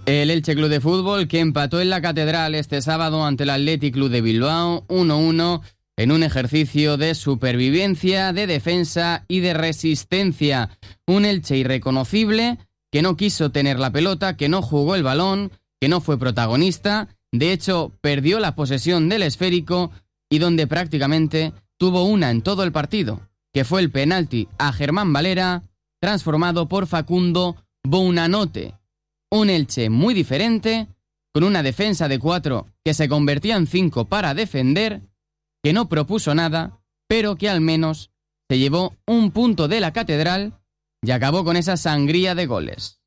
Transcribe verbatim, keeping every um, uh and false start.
El Elche Club de Fútbol, que empató en la Catedral este sábado ante el Athletic Club de Bilbao uno uno en un ejercicio de supervivencia, de defensa y de resistencia. Un Elche irreconocible que no quiso tener la pelota, que no jugó el balón, que no fue protagonista. De hecho, perdió la posesión del esférico y donde prácticamente tuvo una en todo el partido, que fue el penalti a Germán Valera, transformado por Facundo Bounanote. Un Elche muy diferente, con una defensa de cuatro que se convertía en cinco para defender, que no propuso nada, pero que al menos se llevó un punto de la Catedral y acabó con esa sangría de goles.